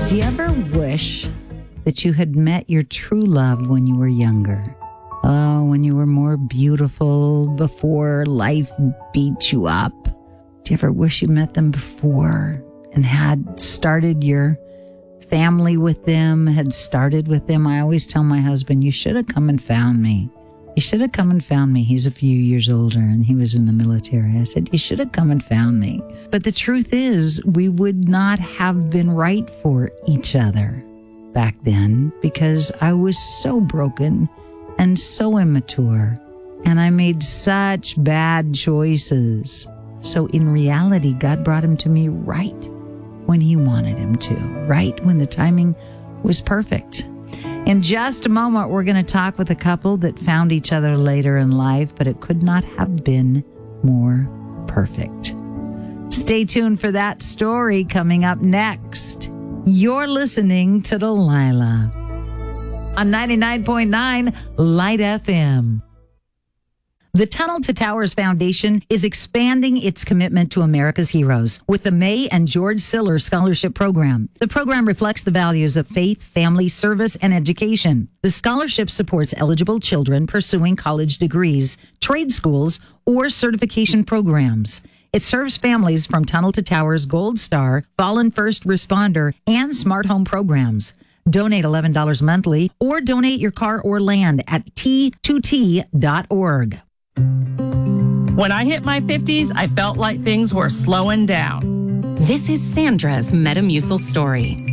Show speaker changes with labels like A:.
A: Do you ever wish that you had met your true love when you were younger? Oh, when you were more beautiful, before life beat you up. Do you ever wish you met them before and had started your family with them, had started with them? I always tell my husband, you should have come and found me. You should have come and found me. He's a few years older and he was in the military. I said, you should have come and found me. But the truth is, we would not have been right for each other back then because I was so broken and so immature and I made such bad choices. So in reality, God brought him to me right when he wanted him to, right when the timing was perfect. In just a moment, we're going to talk with a couple that found each other later in life, but it could not have been more perfect. Stay tuned for that story coming up next. You're listening to Delilah on 99.9 Light FM. The Tunnel to Towers Foundation is expanding its commitment to America's heroes with the May and George Siller Scholarship Program. The program reflects the values of faith, family, service, and education. The scholarship supports eligible children pursuing college degrees, trade schools, or certification programs. It serves families from Tunnel to Towers Gold Star, Fallen First Responder, and Smart Home programs. Donate $11 monthly or donate your car or land at T2T.org.
B: When I hit my 50s, I felt like things were slowing down.
C: This is Sandra's Metamucil story.